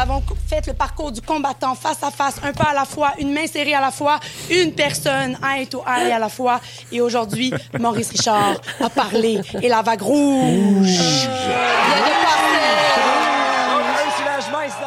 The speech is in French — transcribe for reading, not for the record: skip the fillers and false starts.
avons fait le parcours du combattant face à face, un pas à la fois, une main serrée à la fois, une personne eye to eye à la fois. Et aujourd'hui, Maurice Richard a parlé et la vague rouge.